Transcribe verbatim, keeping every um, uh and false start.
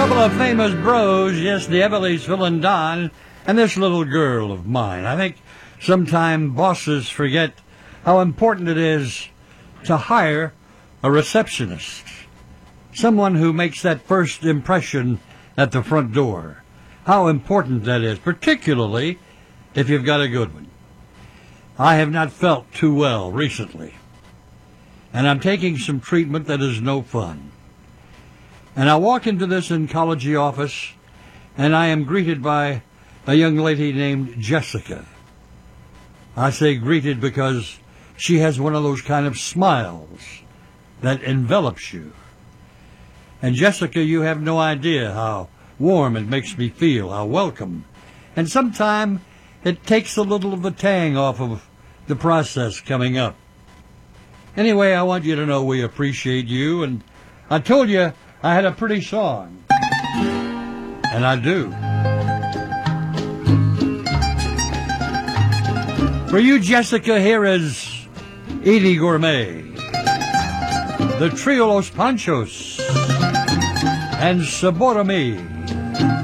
Couple of famous bros, yes, the Everleys, Phil and Don, and this little girl of mine. I think sometimes bosses forget how important it is to hire a receptionist, someone who makes that first impression at the front door. How important that is, particularly if you've got a good one. I have not felt too well recently, and I'm taking some treatment that is no fun. And I walk into this oncology office, and I am greeted by a young lady named Jessica. I say greeted because she has one of those kind of smiles that envelops you. And Jessica, you have no idea how warm it makes me feel, how welcome. And sometimes it takes a little of the tang off of the process coming up. Anyway, I want you to know we appreciate you, and I told you I had a pretty song. And I do. For you, Jessica, here is Edie Gourmet, the Trio Los Panchos, and Sabor a Mi.